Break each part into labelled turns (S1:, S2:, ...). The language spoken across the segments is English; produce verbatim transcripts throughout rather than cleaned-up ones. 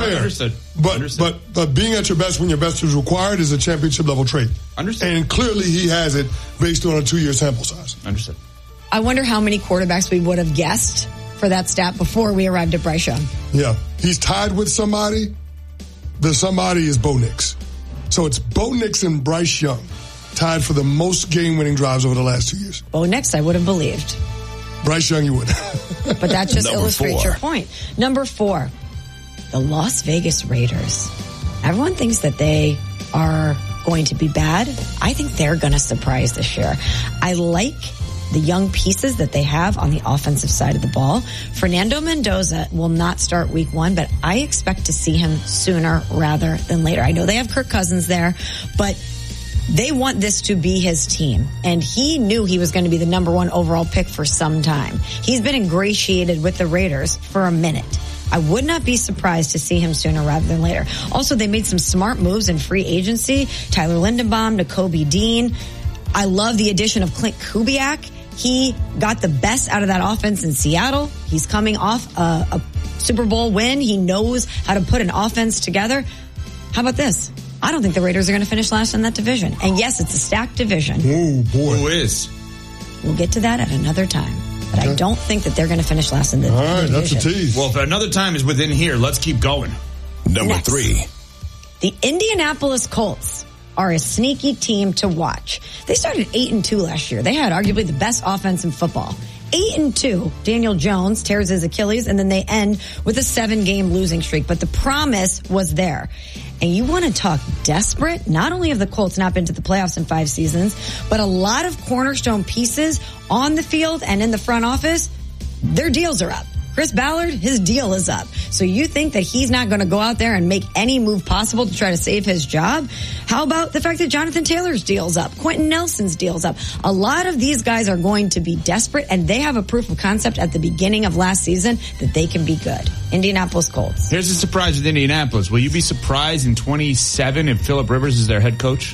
S1: fair.
S2: Understood.
S1: But,
S2: Understood.
S1: but but being at your best when your best is required is a championship level trait.
S2: Understood.
S1: And clearly he has it based on a two year sample size.
S2: Understood.
S3: I wonder how many quarterbacks we would have guessed for that stat before we arrived at Bryce Young.
S1: Yeah. He's tied with somebody. The somebody is Bo Nix. So it's Bo Nix and Bryce Young tied for the most game-winning drives over the last two years.
S3: Bo Nix, I would have believed.
S1: Bryce Young, you would.
S3: But that just
S4: Number
S3: illustrates
S4: four.
S3: your point. Number four, the Las Vegas Raiders. Everyone thinks that they are going to be bad. I think they're going to surprise this year. I like the young pieces that they have on the offensive side of the ball. Fernando Mendoza will not start week one, but I expect to see him sooner rather than later. I know they have Kirk Cousins there, but they want this to be his team. And he knew he was going to be the number one overall pick for some time. He's been ingratiated with the Raiders for a minute. I would not be surprised to see him sooner rather than later. Also, they made some smart moves in free agency. Tyler Lindenbaum, Nakobe Dean. I love the addition of Clint Kubiak. He got the best out of that offense in Seattle. He's coming off a, a Super Bowl win. He knows how to put an offense together. How about this? I don't think the Raiders are going to finish last in that division. And yes, it's a stacked division.
S1: Oh, boy.
S2: Who is?
S3: We'll get to that at another time. But okay. I don't think that they're going to finish last in the,
S1: All right,
S3: the division.
S1: that's a tease.
S2: Well, if another time is within here, let's keep going.
S4: Number
S3: Next,
S4: three.
S3: The Indianapolis Colts are a sneaky team to watch. They started eight and two last year. They had arguably the best offense in football. Eight and two. Daniel Jones tears his Achilles, and then they end with a seven-game losing streak. But the promise was there. And you want to talk desperate? Not only have the Colts not been to the playoffs in five seasons, but a lot of cornerstone pieces on the field and in the front office, their deals are up. Chris Ballard, his deal is up. So you think that he's not going to go out there and make any move possible to try to save his job? How about the fact that Jonathan Taylor's deal's up? Quentin Nelson's deal's up. A lot of these guys are going to be desperate, and they have a proof of concept at the beginning of last season that they can be good. Indianapolis Colts.
S2: Here's a surprise with Indianapolis. Will you be surprised in twenty-seven if Phillip Rivers is their head coach?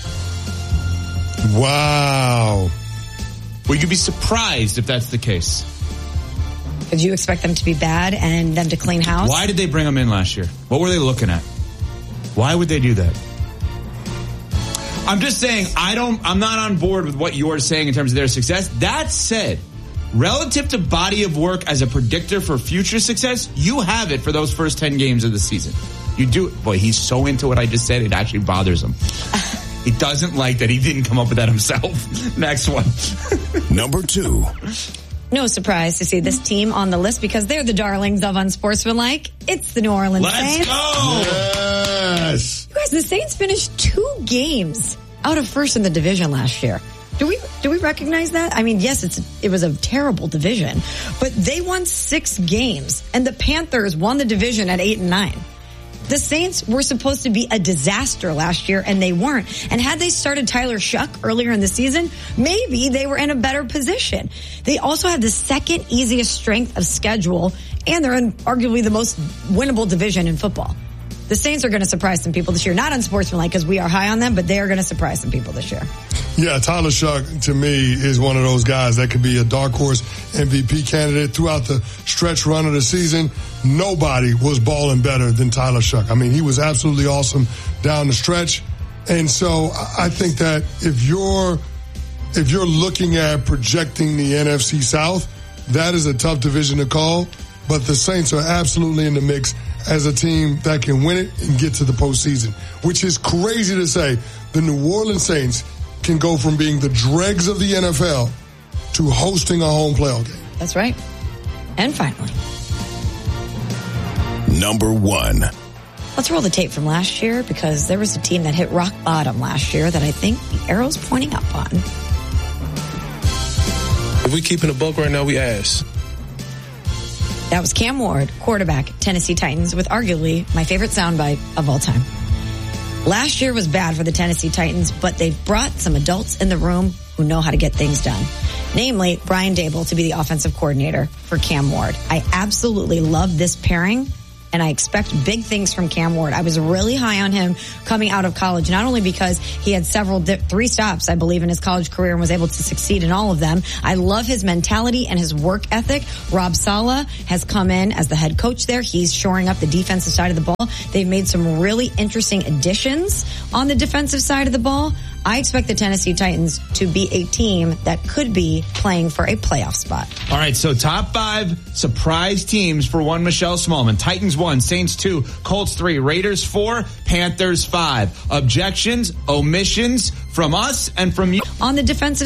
S1: Wow.
S2: Will you be surprised if that's the case?
S3: Did you expect them to be bad and them to clean house?
S2: Why did they bring him in last year? What were they looking at? Why would they do that? I'm just saying, I don't, I'm not on board with what you're saying in terms of their success. That said, relative to body of work as a predictor for future success, you have it for those first ten games of the season. You do. Boy, he's so into what I just said, it actually bothers him. He doesn't like that he didn't come up with that himself. Next one.
S4: Number two.
S3: No surprise to see this team on the list because they're the darlings of Unsportsmanlike. It's the New Orleans
S2: Let's
S3: Saints.
S2: go!
S1: Yes.
S3: You guys, the Saints finished two games out of first in the division last year. Do we do we recognize that? I mean, yes, it's it was a terrible division, but they won six games, and the Panthers won the division at eight and nine. The Saints were supposed to be a disaster last year, and they weren't. And had they started Tyler Shuck earlier in the season, maybe they were in a better position. They also have the second easiest strength of schedule, and they're in arguably the most winnable division in football. The Saints are going to surprise some people this year. Not Unsportsmanlike because we are high on them, but they are going to surprise some people this year.
S1: Yeah, Tyler Shuck, to me, is one of those guys that could be a dark horse M V P candidate throughout the stretch run of the season. Nobody was balling better than Tyler Shuck. I mean, he was absolutely awesome down the stretch. And so I think that if you're, if you're looking at projecting the N F C South, that is a tough division to call. But the Saints are absolutely in the mix as a team that can win it and get to the postseason, which is crazy to say. The New Orleans Saints can go from being the dregs of the N F L to hosting a home playoff game.
S3: That's right. And finally,
S4: number one.
S3: Let's roll the tape from last year because there was a team that hit rock bottom last year that I think the arrow's pointing up on.
S5: If we keeping a buck right now, we ass.
S3: That was Cam Ward, quarterback, Tennessee Titans, with arguably my favorite soundbite of all time. Last year was bad for the Tennessee Titans, but they've brought some adults in the room who know how to get things done. Namely, Brian Daboll to be the offensive coordinator for Cam Ward. I absolutely love this pairing and I expect big things from Cam Ward. I was really high on him coming out of college, not only because he had several, di- three stops, I believe, in his college career and was able to succeed in all of them. I love his mentality and his work ethic. Rob Saleh has come in as the head coach there. He's shoring up the defensive side of the ball. They've made some really interesting additions on the defensive side of the ball. I expect the Tennessee Titans to be a team that could be playing for a playoff spot.
S2: All right, so top five surprise teams for one Michelle Smallman. Titans one, Saints two, Colts three, Raiders four, Panthers five. Objections, omissions from us and from you.
S3: On the defensive